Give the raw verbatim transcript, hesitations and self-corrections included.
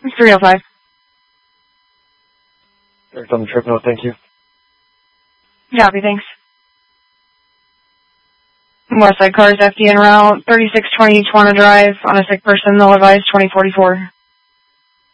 three oh five. Direct on the trip note, thank you. Copy, thanks. Westside cars, F D en route, thirty-six twenty Chuana Drive, on a sick person, they'll advise twenty forty-four.